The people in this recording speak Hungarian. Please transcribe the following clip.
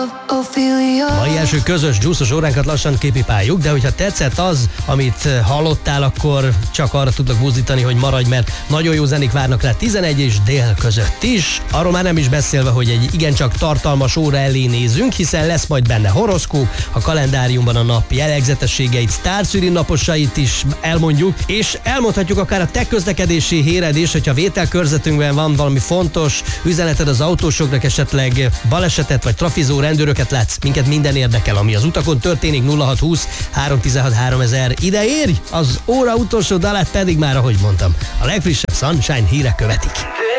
Mai első közös dzsúszos óránkat lassan képipáljuk, de hogyha tetszett az, amit hallottál, akkor csak arra tudlak buzdítani, hogy maradj, mert nagyon jó zenék várnak rá 11 és dél között is. Arról már nem is beszélve, hogy egy igencsak tartalmas óra elé nézünk, hiszen lesz majd benne horoszkóp, a kalendáriumban a nap jellegzetességeit, sztárszűrinaposait is elmondjuk, és elmondhatjuk akár a te közlekedési híred is, hogyha vételkörzetünkben van valami fontos üzeneted az autósoknak, esetleg balesetet vagy trafizó rendőröket látsz, minket minden érdekel, ami az utakon történik. 0620 316 3000 ide érj, az óra utolsó dalát pedig már, ahogy mondtam, a legfrissebb Sunshine hírek követik.